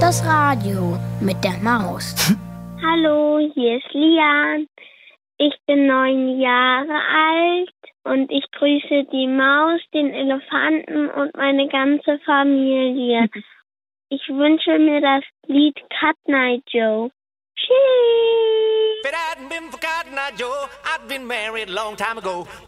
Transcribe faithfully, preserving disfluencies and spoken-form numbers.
Das Radio mit der Maus. Hallo, hier ist Lian. Ich bin neun Jahre alt und ich grüße die Maus, den Elefanten und meine ganze Familie. Ich wünsche mir das Lied Cat Night Joe. Tschüss! If it hadn't been for Cotton Eye Joe, I'd been married a long time ago.